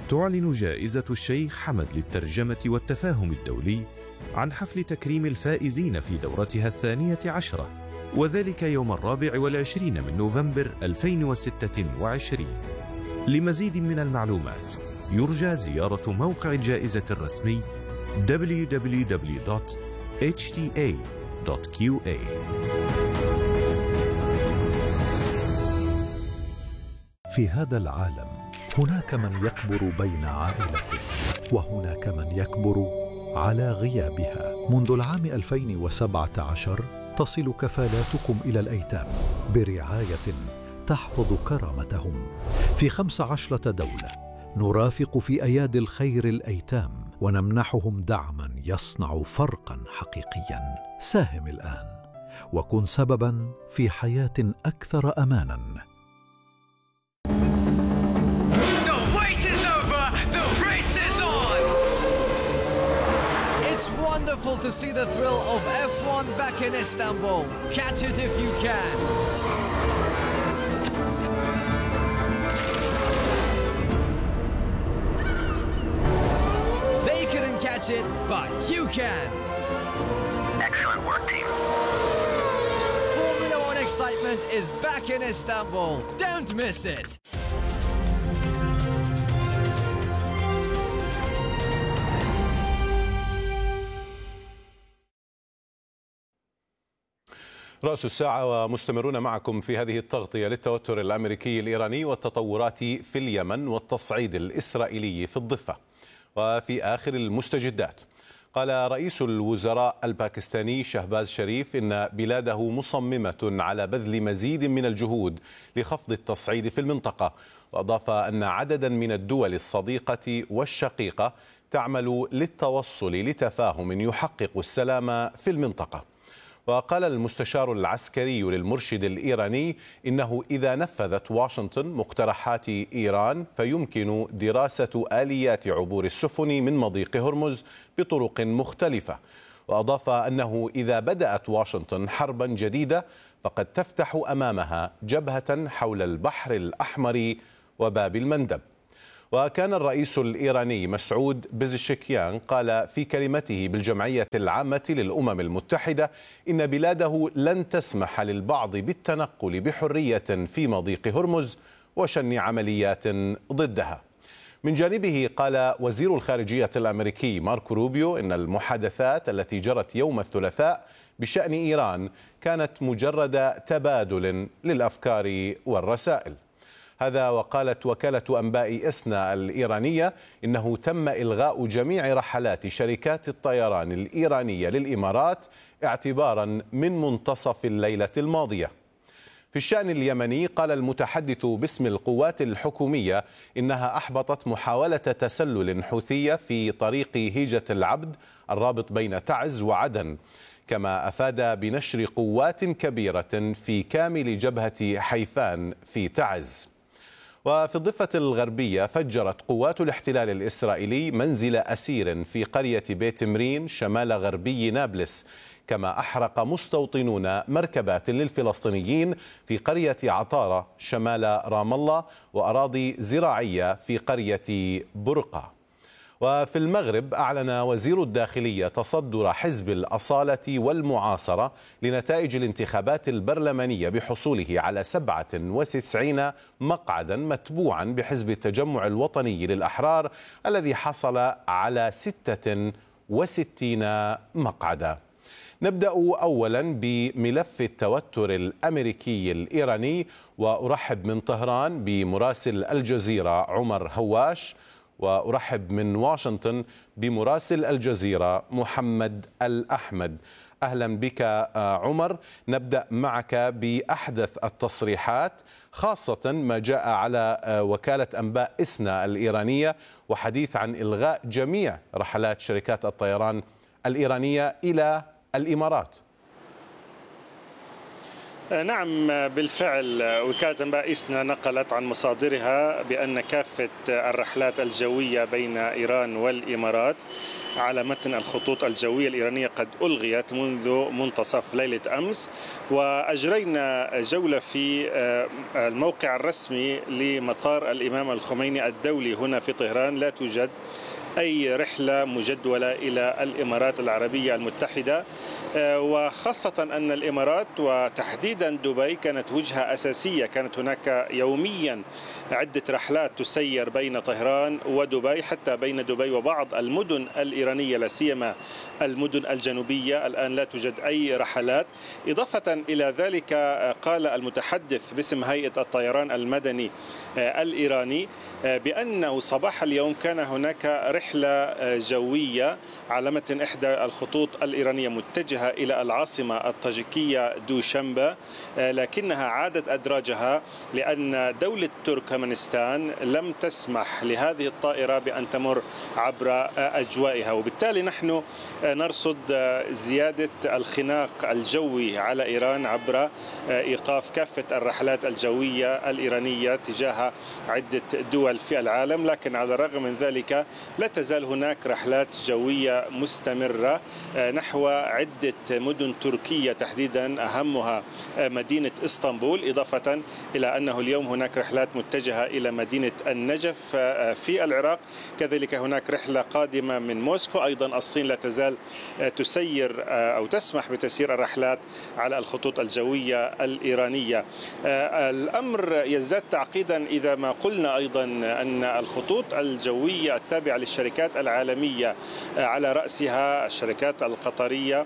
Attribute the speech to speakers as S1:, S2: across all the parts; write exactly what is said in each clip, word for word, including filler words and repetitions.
S1: تعلن جائزة الشيخ حمد للترجمة والتفاهم الدولي عن حفل تكريم الفائزين في دورتها الثانية عشرة، وذلك يوم الرابع والعشرين من نوفمبر ألفين وستة وعشرين. لمزيد من المعلومات يرجى زيارة موقع الجائزة الرسمي دبليو دبليو دبليو دوت إتش تي إيه دوت كيو إيه.
S2: في هذا العالم هناك من يكبر بين عائلته، وهناك من يكبر على غيابها. منذ العام ألفين وسبعة عشر تصل كفالاتكم إلى الأيتام برعاية تحفظ كرامتهم. في خمس عشرة دولة نرافق في أيادي الخير الأيتام ونمنحهم دعما يصنع فرقا حقيقيا. ساهم الآن وكن سببا في حياة أكثر أمانا.
S3: It's wonderful to see the thrill of F one back in Istanbul. Catch it if you can. They couldn't catch it, but you can.
S4: Excellent work, team.
S3: Formula One excitement is back in Istanbul. Don't miss it.
S5: رأس الساعة ومستمرون معكم في هذه التغطية للتوتر الأمريكي الإيراني والتطورات في اليمن والتصعيد الإسرائيلي في الضفة. وفي آخر المستجدات، قال رئيس الوزراء الباكستاني شهباز شريف إن بلاده مصممة على بذل مزيد من الجهود لخفض التصعيد في المنطقة، وأضاف أن عددا من الدول الصديقة والشقيقة تعمل للتوصل لتفاهم يحقق السلام في المنطقة. وقال المستشار العسكري للمرشد الإيراني إنه إذا نفذت واشنطن مقترحات إيران فيمكن دراسة آليات عبور السفن من مضيق هرمز بطرق مختلفة. وأضاف أنه إذا بدأت واشنطن حربا جديدة فقد تفتح أمامها جبهة حول البحر الأحمر وباب المندب. وكان الرئيس الإيراني مسعود بزشكيان قال في كلمته بالجمعية العامة للأمم المتحدة إن بلاده لن تسمح للبعض بالتنقل بحرية في مضيق هرمز وشن عمليات ضدها. من جانبه قال وزير الخارجية الأمريكي ماركو روبيو إن المحادثات التي جرت يوم الثلاثاء بشأن إيران كانت مجرد تبادل للأفكار والرسائل. هذا وقالت وكالة أنباء إسنا الإيرانية إنه تم إلغاء جميع رحلات شركات الطيران الإيرانية للإمارات اعتبارا من منتصف الليلة الماضية. في الشأن اليمني قال المتحدث باسم القوات الحكومية إنها أحبطت محاولة تسلل حوثية في طريق هيجة العبد الرابط بين تعز وعدن، كما أفاد بنشر قوات كبيرة في كامل جبهة حيفان في تعز. وفي الضفة الغربية فجرت قوات الاحتلال الإسرائيلي منزل أسير في قرية بيت مرين شمال غربي نابلس، كما أحرق مستوطنون مركبات للفلسطينيين في قرية عطارة شمال رام الله وأراضي زراعية في قرية برقة. وفي المغرب أعلن وزير الداخلية تصدر حزب الأصالة والمعاصرة لنتائج الانتخابات البرلمانية بحصوله على سبعة وتسعين مقعدا، متبوعا بحزب التجمع الوطني للأحرار الذي حصل على ستة وستين مقعدا. نبدأ أولا بملف التوتر الأمريكي الإيراني، وأرحب من طهران بمراسل الجزيرة عمر هواش، وأرحب من واشنطن بمراسل الجزيرة محمد الأحمد. أهلا بك عمر. نبدأ معك بأحدث التصريحات، خاصة ما جاء على وكالة أنباء إسنا الإيرانية وحديث عن إلغاء جميع رحلات شركات الطيران الإيرانية إلى الإمارات.
S6: نعم بالفعل، وكالة أنباء إسنا نقلت عن مصادرها بأن كافة الرحلات الجوية بين إيران والإمارات على متن الخطوط الجوية الإيرانية قد ألغيت منذ منتصف ليلة أمس. وأجرينا جولة في الموقع الرسمي لمطار الإمام الخميني الدولي هنا في طهران. لا توجد أي رحلة مجدولة إلى الإمارات العربية المتحدة، وخاصة أن الإمارات وتحديدا دبي كانت وجهة أساسية. كانت هناك يوميا عدة رحلات تسير بين طهران ودبي، حتى بين دبي وبعض المدن الإيرانية لا سيما المدن الجنوبية. الآن لا توجد أي رحلات. إضافة إلى ذلك قال المتحدث باسم هيئة الطيران المدني الإيراني بأنه صباح اليوم كان هناك رحلة جوية على متن إحدى الخطوط الإيرانية متجهة إلى العاصمة الطاجيكية دوشنبه، لكنها عادت أدراجها لأن دولة تركمانستان لم تسمح لهذه الطائرة بأن تمر عبر أجوائها. وبالتالي نحن نرصد زيادة الخناق الجوي على إيران عبر إيقاف كافة الرحلات الجوية الإيرانية تجاه عدة دول في العالم. لكن على الرغم من ذلك لا تزال هناك رحلات جوية مستمرة نحو عدة مدن تركية، تحديدا أهمها مدينة اسطنبول، إضافة إلى أنه اليوم هناك رحلات متجهة إلى مدينة النجف في العراق. كذلك هناك رحلة قادمة من موسكو. أيضا الصين لا تزال تسير أو تسمح بتسيير الرحلات على الخطوط الجوية الإيرانية. الأمر يزداد تعقيدا إذا ما قلنا أيضا أن الخطوط الجوية التابعة للشركات العالمية على رأسها الشركات القطرية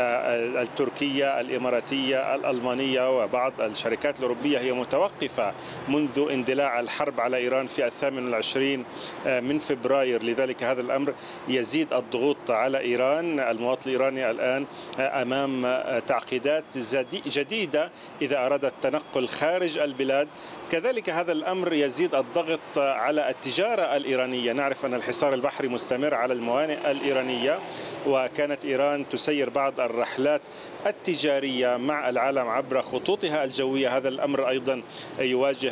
S6: التركية الإماراتية الألمانية وبعض الشركات الأوروبية هي متوقفة منذ اندلاع الحرب على إيران في الثامن والعشرين من فبراير. لذلك هذا الأمر يزيد الضغوط على إيران. المواطن الإيراني الآن أمام تعقيدات جديدة إذا أراد التنقل خارج البلاد. كذلك هذا الأمر يزيد الضغط على التجارة الإيرانية. نعرف أن الحصار البحري مستمر على الموانئ الإيرانية، وكانت إيران تسير بعض الرحلات التجارية مع العالم عبر خطوطها الجوية. هذا الأمر أيضا يواجه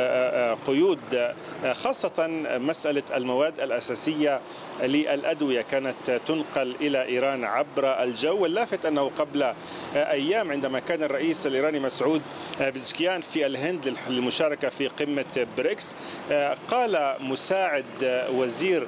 S6: قيود، خاصة مسألة المواد الأساسية للأدوية كانت تنقل إلى إيران عبر الجو. اللافت أنه قبل أيام عندما كان الرئيس الإيراني مسعود بزكيان في الهند للمشاركة في قمة بريكس، قال مساعد وزير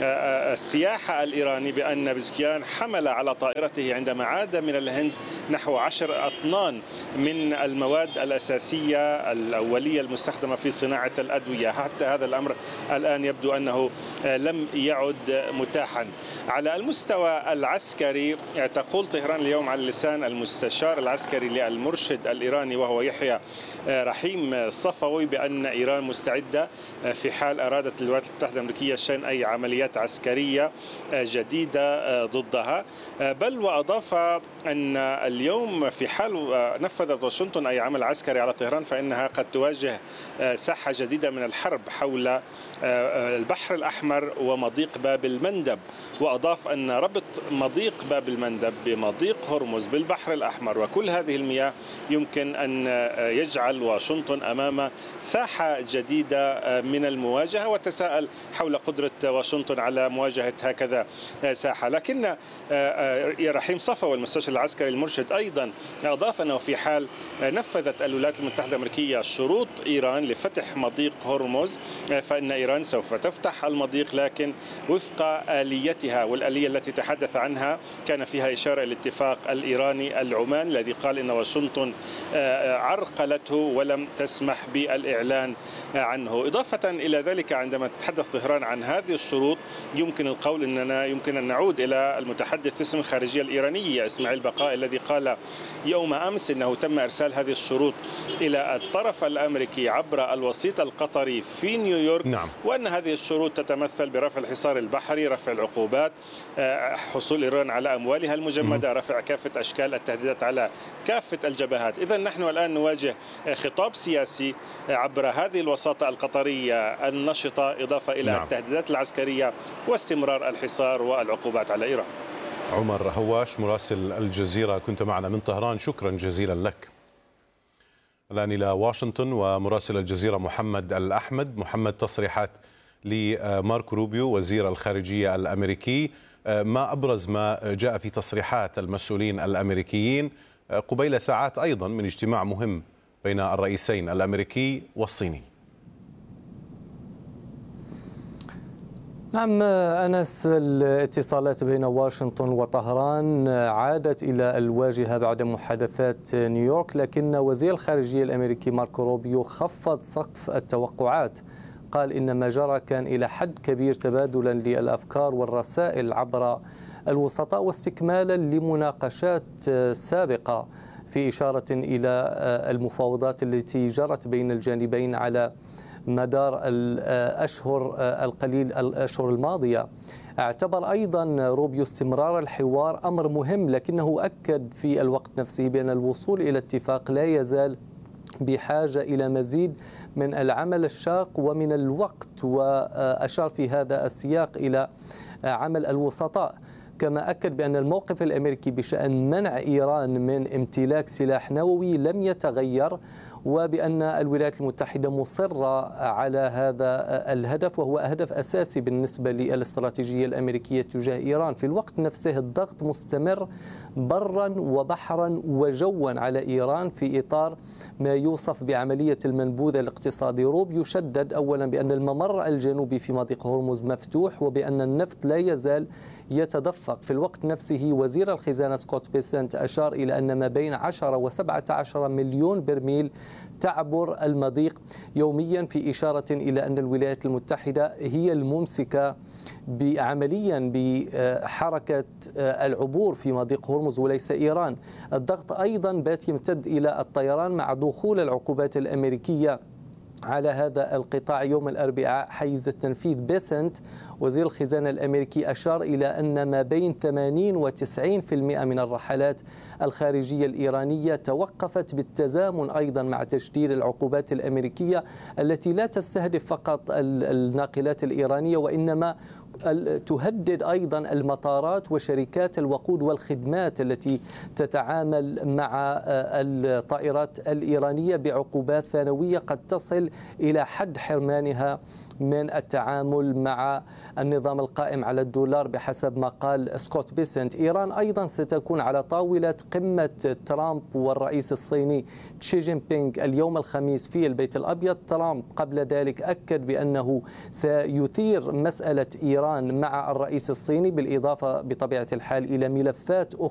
S6: السياحة الإيراني بأن بزكيان حمل على طائرته عندما عاد من الهند نحو عشر أطنان من المواد الأساسية الأولية المستخدمة في صناعة الأدوية. حتى هذا الأمر الآن يبدو أنه لم يعد متاحا. على المستوى العسكري تقول طهران اليوم على لسان المستشار العسكري للمرشد الإيراني وهو يحيى رحيم صفوي بأن إيران مستعدة في حال أرادت الولايات المتحدة الأمريكية شن أي عمليات عسكرية جديدة ضدها. بل وأضاف أن اليوم في حال نفذت واشنطن أي عمل عسكري على طهران فإنها قد تواجه ساحة جديدة من الحرب حول البحر الأحمر ومضيق باب المندب. وأضاف أن ربط مضيق باب المندب بمضيق هرمز بالبحر الأحمر وكل هذه المياه يمكن أن يجعل واشنطن أمام ساحة جديدة من المواجهة، وتساءل حول قدرة واشنطن على مواجهة هكذا ساحة. لكن رحيم صفوي المستشار العسكري المرشد أيضا أضاف أنه في حال نفذت الولايات المتحدة الأمريكية شروط إيران لفتح مضيق هرمز فإن إيران سوف تفتح المضيق، لكن وفق آليتها. والآلية التي تحدث عنها كان فيها إشارة إلى الاتفاق الإيراني العماني الذي قال إن واشنطن عرقلته ولم تسمح بالإعلان عنه. إضافة إلى ذلك عندما تتحدث طهران عن هذه الشروط يمكن القول أننا يمكن أن نعود إلى المتحدث باسم الخارجية الإيرانية إسماعيل بقاء الذي قال يوم أمس أنه تم إرسال هذه الشروط إلى الطرف الأمريكي عبر الوسيط القطري في نيويورك. نعم. وأن هذه الشروط تتمثل برفع الحصار البحري، رفع العقوبات، حصول إيران على أموالها المجمدة، رفع كافة أشكال التهديدات على كافة الجبهات. إذن نحن الآن نواجه خطاب سياسي عبر هذه الوساطة القطرية النشطة، إضافة إلى نعم. التهديدات العسكرية واستمرار الحصار والعقوبات على إيران.
S5: عمر هواش مراسل الجزيرة كنت معنا من طهران، شكرا جزيلا لك. الآن إلى واشنطن ومراسل الجزيرة محمد الأحمد. محمد، تصريحات لماركو روبيو وزير الخارجية الأمريكي، ما أبرز ما جاء في تصريحات المسؤولين الأمريكيين قبيل ساعات أيضا من اجتماع مهم بين الرئيسين الأمريكي والصيني؟
S7: نعم أنس، الاتصالات بين واشنطن وطهران عادت إلى الواجهة بعد محادثات نيويورك، لكن وزير الخارجية الأمريكي ماركو روبيو خفض سقف التوقعات. قال إن ما جرى كان إلى حد كبير تبادلا للأفكار والرسائل عبر الوسطاء واستكمالا لمناقشات سابقة، في إشارة إلى المفاوضات التي جرت بين الجانبين على مدار الأشهر القليل الأشهر الماضية. اعتبر أيضا روبيو استمرار الحوار أمر مهم، لكنه أكد في الوقت نفسه بأن الوصول إلى اتفاق لا يزال بحاجة إلى مزيد من العمل الشاق ومن الوقت، وأشار في هذا السياق إلى عمل الوسطاء. كما أكد بأن الموقف الأمريكي بشأن منع إيران من امتلاك سلاح نووي لم يتغير، وبأن الولايات المتحدة مصرة على هذا الهدف، وهو هدف أساسي بالنسبة للاستراتيجية الأمريكية تجاه إيران. في الوقت نفسه الضغط مستمر برا وبحرا وجوا على إيران في إطار ما يوصف بعملية المنبوذ الاقتصادي. روبيو شدد أولا بأن الممر الجنوبي في مضيق هرمز مفتوح، وبأن النفط لا يزال يتدفق. في الوقت نفسه وزير الخزانة سكوت بيسنت أشار إلى أن ما بين عشرة وسبعة عشر مليون برميل تعبر المضيق يوميا، في إشارة إلى أن الولايات المتحدة هي الممسكة عمليا بحركة العبور في مضيق هرمز وليس إيران. الضغط أيضا بات يمتد إلى الطيران مع دخول العقوبات الأمريكية على هذا القطاع يوم الأربعاء حيز التنفيذ. بيسنت وزير الخزانة الأمريكي أشار إلى أن ما بين ثمانين وتسعين بالمئة من الرحلات الخارجية الإيرانية توقفت، بالتزامن أيضا مع تشديد العقوبات الأمريكية التي لا تستهدف فقط الناقلات الإيرانية، وإنما تهدد أيضا المطارات وشركات الوقود والخدمات التي تتعامل مع الطائرات الإيرانية بعقوبات ثانوية قد تصل إلى حد حرمانها من التعامل مع النظام القائم على الدولار بحسب ما قال سكوت بيسنت. إيران أيضا ستكون على طاولة قمة ترامب والرئيس الصيني شي جين بينغ اليوم الخميس في البيت الأبيض. ترامب قبل ذلك أكد بأنه سيثير مسألة إيران مع الرئيس الصيني، بالإضافة بطبيعة الحال إلى ملفات أخرى